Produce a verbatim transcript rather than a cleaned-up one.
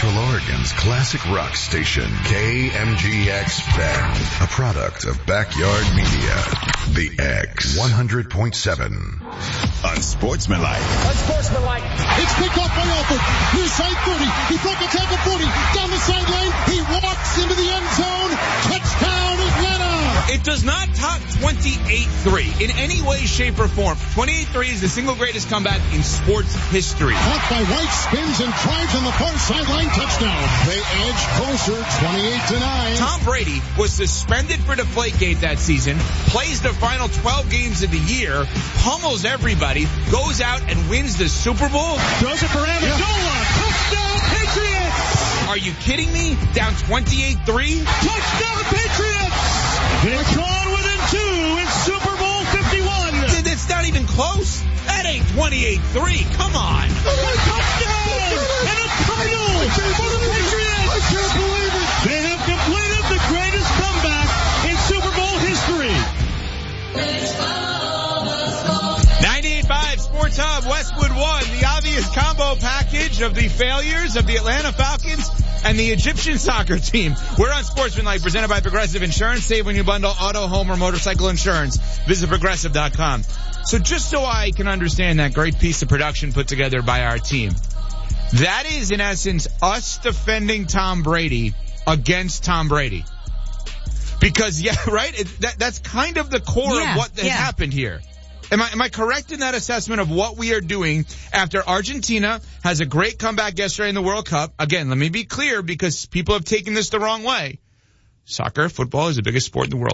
Central Oregon's classic rock station, K M G X Bend, a product of Backyard Media. The X one hundred point seven. Unsportsmanlike. Unsportsmanlike. It's picked off by Alford. Near side thirty. He broke a tackle forty. Down the sideline. He walks into the end zone. Touchdown, Atlanta. It does not top twenty-eight three in any way, shape, or form. twenty-eight three is the single greatest comeback in sports history. Caught by White, spins and drives on the far sideline. Touchdown. They edge closer, twenty-eight to nine. Tom Brady was suspended for Deflategate that season, plays the final twelve games of the year, pummels everybody, goes out and wins the Super Bowl. Throws it for Amendola. Yeah. Touchdown, Patriots. Are you kidding me? Down twenty-eight three? Touchdown, Patriots. They're gone within two in Super Bowl fifty-one. It's not even close. That ain't twenty-eight three. Come on. Touchdown and a title for the Patriots. I can't believe it. They have completed the greatest comeback in Super Bowl history. ninety-eight point five Sports Hub, Westwood One, the obvious combo package of the failures of the Atlanta Falcons and the Egyptian soccer team. We're on Sportsmanlike, presented by Progressive Insurance. Save when you bundle auto, home, or motorcycle insurance. Visit progressive dot com. So just so I can understand that great piece of production put together by our team, that is, in essence, us defending Tom Brady against Tom Brady. Because, yeah, right? It, that, that's kind of the core yeah, of what yeah. happened here. Am I, am I correct in that assessment of what we are doing after Argentina has a great comeback yesterday in the World Cup? Again, let me be clear because people have taken this the wrong way. Soccer, football is the biggest sport in the world.